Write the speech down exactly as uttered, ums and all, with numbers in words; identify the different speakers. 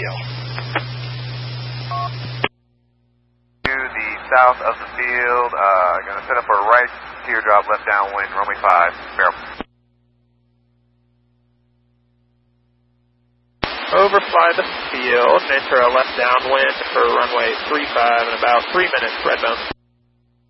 Speaker 1: deal.
Speaker 2: To the south of the field, uh, going to set up for a right teardrop, left downwind, runway five, barrel.
Speaker 1: Overfly the field and enter a left downwind for runway three five in about three minutes, Redbone.